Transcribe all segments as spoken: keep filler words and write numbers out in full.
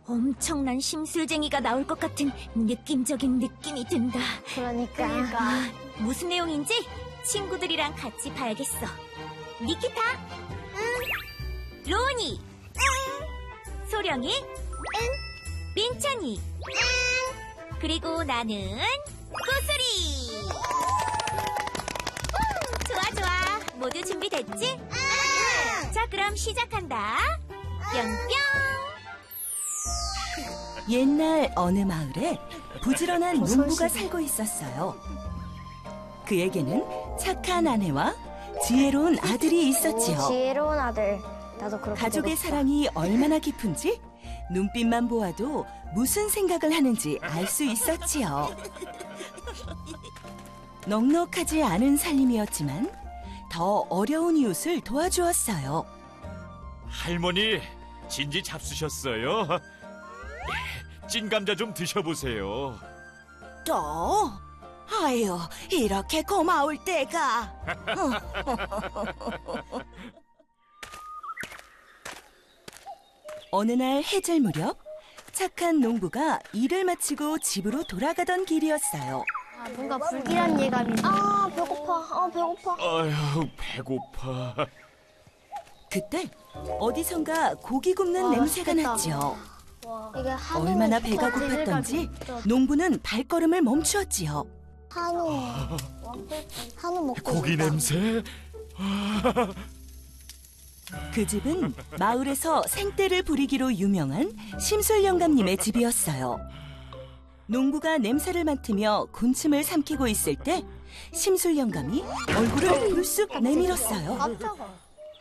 엄청난 심술쟁이가 나올 것 같은 느낌적인 느낌이 든다. 그러니까. 아, 무슨 내용인지 친구들이랑 같이 봐야겠어. 니키타? 응. 로운이? 응. 소령이? 응. 민찬이? 응. 그리고 나는 구슬이. 좋아 좋아. 모두 준비됐지? 응. 자, 그럼 시작한다. 뿅뿅. 옛날 어느 마을에 부지런한 농부가 살고 있었어요. 그에게는 착한 아내와 지혜로운 아들이 있었지요. 지혜로운 아들. 나도 그렇게 가족의 되고 싶다. 사랑이 얼마나 깊은지 눈빛만 보아도 무슨 생각을 하는지 알 수 있었지요. 넉넉하지 않은 살림이었지만 더 어려운 이웃을 도와주었어요. 할머니, 진지 잡수셨어요? 찐 감자 좀 드셔보세요. 또? 아유, 이렇게 고마울 때가. 어느 날 해질 무렵 착한 농부가 일을 마치고 집으로 돌아가던 길이었어요. 아, 뭔가 불길한 예감이. 아, 배고파. 아, 배고파. 아휴, 배고파. 그때 어디선가 고기 굽는 와, 냄새가 맛있겠다. 났죠. 이게 한우. 얼마나 배가 고팠던지 농부는 발걸음을 멈추었지요. 한우. 한우 먹고 고기 싶다. 냄새? 그 집은 마을에서 생떼를 부리기로 유명한 심술 영감님의 집이었어요. 농부가 냄새를 맡으며 군침을 삼키고 있을 때 심술 영감이 얼굴을 불쑥 내밀었어요. 깜짝아.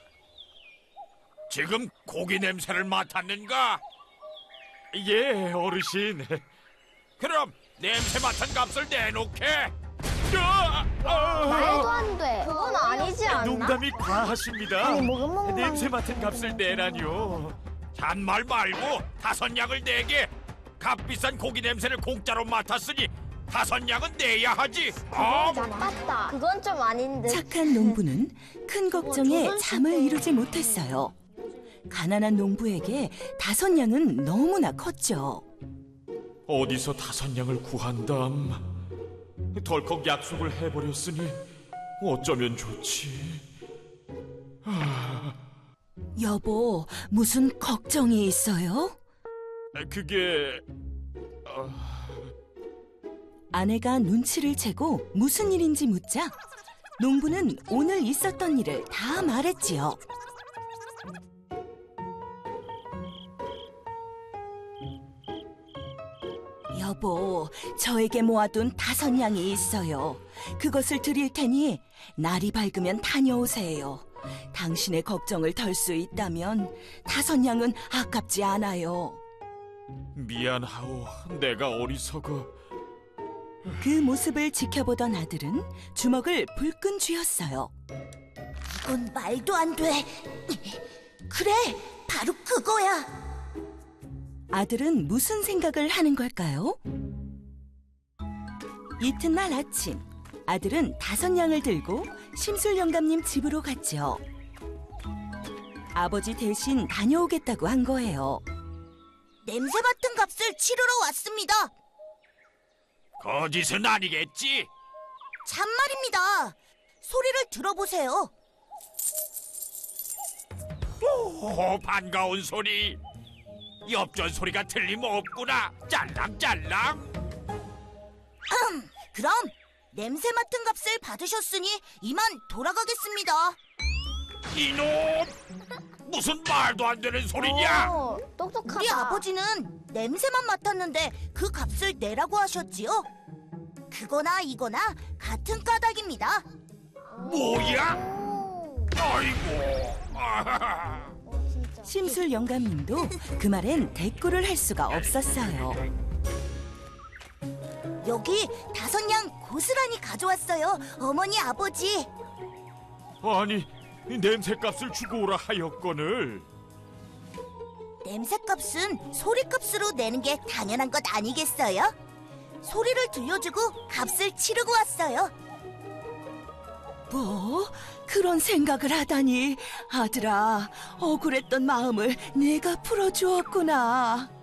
지금 고기 냄새를 맡았는가? 예, 어르신. 그럼 냄새 맡은 값을 내놓게. 야! 아! 말도 안 돼. 그건 아니지 않나? 농담이 과하십니다. 아니, 뭐 먹는 냄새 맡은 값을 내라니요. 잔말 말고 다섯 양을 내게. 값비싼 고기 냄새를 공짜로 맡았으니 다섯 양은 내야 하지. 어? 나빴다. 그건 좀 아닌 듯. 착한 농부는 큰 걱정에 잠을 이루지 못했어요. 가난한 농부에게 다섯 양은 너무나 컸죠. 어디서 다섯 양을 구한담. 덜컥 약속을 해버렸으니 어쩌면 좋지. 아... 여보, 무슨 걱정이 있어요? 그게... 어... 아내가 눈치를 채고 무슨 일인지 묻자 농부는 오늘 있었던 일을 다 말했지요. 여보, 저에게 모아둔 다섯 양이 있어요. 그것을 드릴 테니 날이 밝으면 다녀오세요. 당신의 걱정을 덜 수 있다면 다섯 양은 아깝지 않아요. 미안하오. 내가 어리석어. 그 모습을 지켜보던 아들은 주먹을 불끈 쥐었어요. 이건 말도 안 돼. 그래, 바로 그거야. 아들은 무슨 생각을 하는 걸까요? 이튿날 아침, 아들은 다섯 양을 들고 심술 영감님 집으로 갔죠. 아버지 대신 다녀오겠다고 한 거예요. 냄새 맡은 값을 치르러 왔습니다. 거짓은 아니겠지? 참말입니다. 소리를 들어보세요. 오, 반가운 소리. 엽전 소리가 틀림없구나. 짤랑짤랑. 음, 그럼 냄새 맡은 값을 받으셨으니 이만 돌아가겠습니다. 이놈! 무슨 말도 안 되는 소리냐? 오, 똑똑하다. 우리 아버지는 냄새만 맡았는데 그 값을 내라고 하셨지요? 그거나 이거나 같은 까닭입니다. 뭐야? 오. 아이고. 아하하. 어, 진짜. 심술 영감님도 그 말엔 대꾸를 할 수가 없었어요. 여기 다섯 양 고스란히 가져왔어요. 어머니, 아버지. 아니, 냄새값을 주고 오라 하였거늘. 냄새값은 소리값으로 내는 게 당연한 것 아니겠어요? 소리를 들려주고 값을 치르고 왔어요. 뭐? 그런 생각을 하다니. 아들아, 억울했던 마음을 내가 풀어주었구나.